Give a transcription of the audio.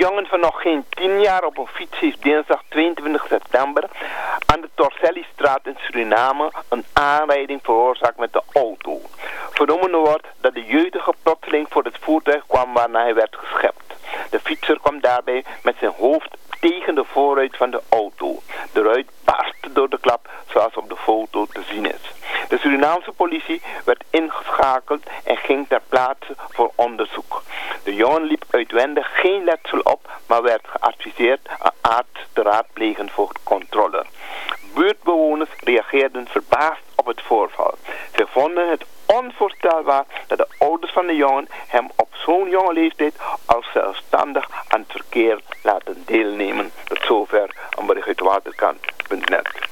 jongen van nog geen 10 jaar op een fiets heeft dinsdag 22 september aan de Torsellistraat in Suriname een aanrijding veroorzaakt met de auto. Vernomen wordt dat de jeugdige plotseling voor het voertuig kwam waarna hij werd geschept. De fietser kwam daarbij met zijn hoofd tegen de voorruit van de auto. De ruit barstte door de klap zoals op de foto te zien is. De Surinaamse politie werd ingeschakeld en ging ter plaatse voor onderzoek. De jongen liep uitwendig geen letsel op, maar werd geadviseerd een arts te raadplegen voor controle. Buurtbewoners reageerden verbaasd op het voorval. Ze vonden het onvoorstelbaar dat de ouders van de jongen hem op zo'n jonge leeftijd als zelfstandig aan het verkeer laten deelnemen. Tot zover een bericht uit waterkant.net.